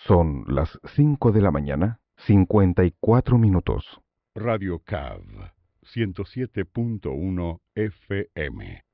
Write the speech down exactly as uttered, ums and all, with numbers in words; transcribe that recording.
Son las cinco de la mañana, cincuenta y cuatro minutos. Radio C A V ciento siete punto uno F M.